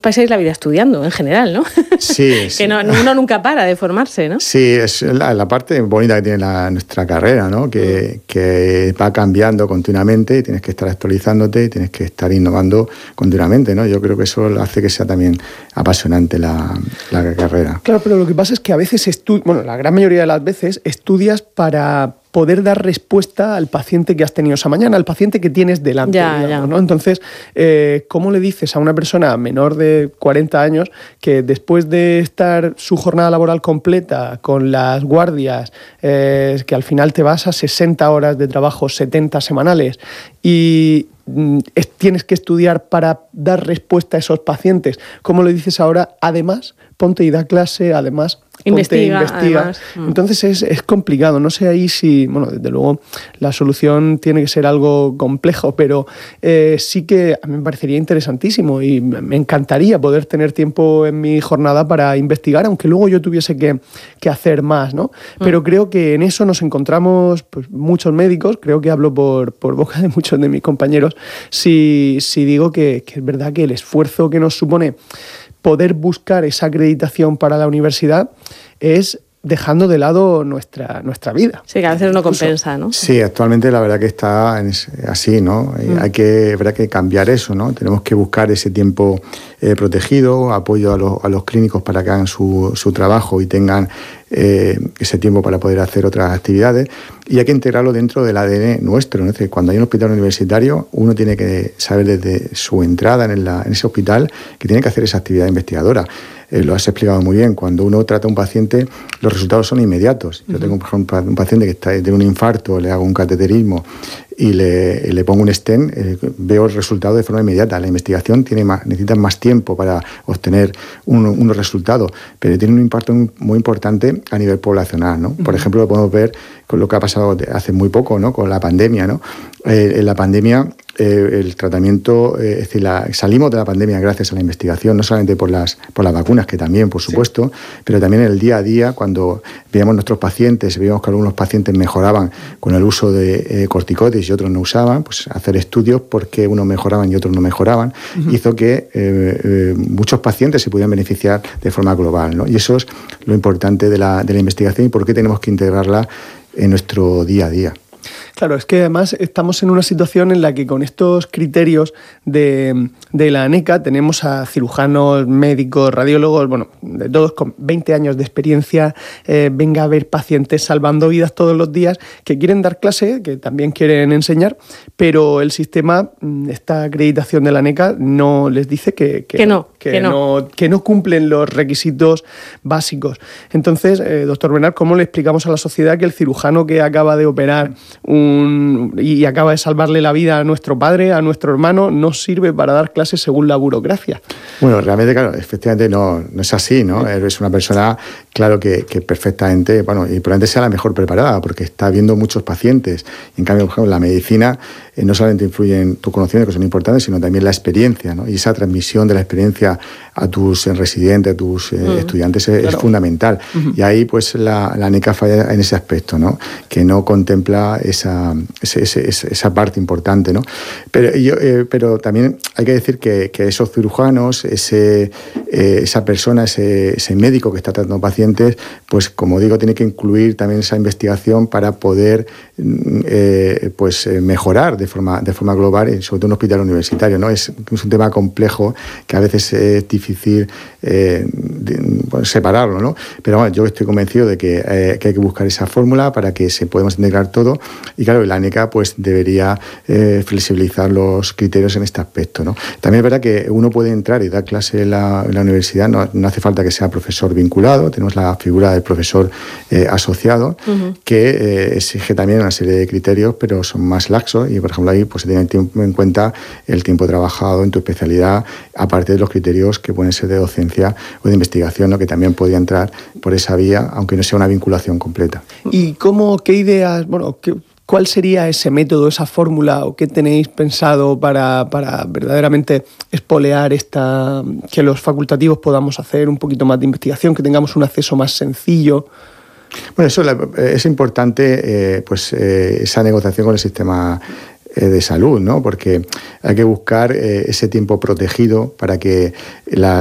pasáis la vida estudiando en general, ¿no? Sí. Que uno nunca para de formarse, ¿no? Sí, es la parte bonita que tiene nuestra carrera, ¿no? Que va cambiando continuamente y tienes que estar actualizándote y tienes que estar innovando continuamente, ¿no? Yo creo que eso hace que sea también apasionante la carrera. Claro, pero lo que pasa es que a veces la gran mayoría de las veces estudias para poder dar respuesta al paciente que has tenido esa mañana, al paciente que tienes delante, digamos, ¿no? Entonces, ¿cómo le dices a una persona menor de 40 años que después de estar su jornada laboral completa con las guardias, que al final te vas a 60 horas de trabajo, 70 semanales, y tienes que estudiar para dar respuesta a esos pacientes? ¿Cómo le dices ahora, además, ponte y da clase, además, investiga? Además. Entonces es complicado. No sé ahí si, desde luego la solución tiene que ser algo complejo, pero sí que a mí me parecería interesantísimo y me encantaría poder tener tiempo en mi jornada para investigar, aunque luego yo tuviese que hacer más, ¿no? Pero creo que en eso nos encontramos pues, muchos médicos, creo que hablo por boca de muchos de mis compañeros, si digo que es verdad que el esfuerzo que nos supone poder buscar esa acreditación para la universidad es dejando de lado nuestra vida. Sí, que a veces no compensa, ¿no? Sí, actualmente la verdad que está así, ¿no? Habrá que cambiar eso, ¿no? Tenemos que buscar ese tiempo protegido, apoyo a los clínicos para que hagan su trabajo y tengan ese tiempo para poder hacer otras actividades, y hay que integrarlo dentro del ADN nuestro, ¿no? Es decir, cuando hay un hospital universitario, uno tiene que saber desde su entrada en ese hospital que tiene que hacer esa actividad investigadora. Lo has explicado muy bien. Cuando uno trata a un paciente, los resultados son inmediatos. Yo tengo, por ejemplo, un paciente que tiene un infarto, le hago un cateterismo y le pongo un stent, veo el resultado de forma inmediata. La investigación necesita más tiempo para obtener unos resultados, pero tiene un impacto muy importante a nivel poblacional, ¿no? Por ejemplo, lo podemos ver con lo que ha pasado hace muy poco, ¿no? Con la pandemia, ¿no? En la pandemia, el tratamiento, es decir, salimos de la pandemia gracias a la investigación, no solamente por las vacunas, que también, por supuesto, pero también en el día a día, cuando veíamos nuestros pacientes, veíamos que algunos pacientes mejoraban con el uso de corticoides y otros no usaban, pues hacer estudios por qué unos mejoraban y otros no mejoraban, hizo que muchos pacientes se pudieran beneficiar de forma global, ¿no? Y eso es lo importante de la investigación y por qué tenemos que integrarla en nuestro día a día. Claro, es que además estamos en una situación en la que con estos criterios de la ANECA tenemos a cirujanos, médicos, radiólogos, de todos con 20 años de experiencia, venga a ver pacientes salvando vidas todos los días, que quieren dar clase, que también quieren enseñar, pero el sistema, esta acreditación de la ANECA, no les dice que no cumplen los requisitos básicos. Entonces, doctor Bernat, ¿cómo le explicamos a la sociedad que el cirujano que acaba de operar y acaba de salvarle la vida a nuestro padre, a nuestro hermano, no sirve para dar clases según la burocracia? Bueno, realmente, claro, efectivamente no es así, ¿no? Es una persona, claro, que perfectamente, y probablemente sea la mejor preparada, porque está viendo muchos pacientes. En cambio, por ejemplo, la medicina no solamente influye en tus conocimientos, que son importantes, sino también la experiencia, ¿no? Y esa transmisión de la experiencia a tus residentes, a tus estudiantes es fundamental. Y ahí, pues, la ANECA falla en ese aspecto, ¿no? Que no contempla esa parte importante, ¿no? Pero también hay que decir que esos cirujanos, esa persona, ese médico que está tratando pacientes, pues, como digo, tiene que incluir también esa investigación para poder mejorar de forma global, sobre todo en un hospital universitario, ¿no? Es un tema complejo que a veces es difícil separarlo, ¿no? Pero bueno, yo estoy convencido de que hay que buscar esa fórmula para que podamos integrar todo, y claro, la ANECA pues debería flexibilizar los criterios en este aspecto, ¿no? También es verdad que uno puede entrar y dar clase en la universidad, no hace falta que sea profesor vinculado, tenemos la figura del profesor asociado, que exige también una serie de criterios, pero son más laxos, y por ejemplo ahí pues se tiene en cuenta el tiempo trabajado en tu especialidad, aparte de los criterios que pueden ser de docencia o de investigación, ¿no? Que también podría entrar por esa vía, aunque no sea una vinculación completa. ¿Y qué ideas, cuál sería ese método, esa fórmula, o qué tenéis pensado para verdaderamente espolear que los facultativos podamos hacer un poquito más de investigación, que tengamos un acceso más sencillo? Bueno, eso es importante, esa negociación con el sistema de salud, ¿no? Porque hay que buscar ese tiempo protegido para que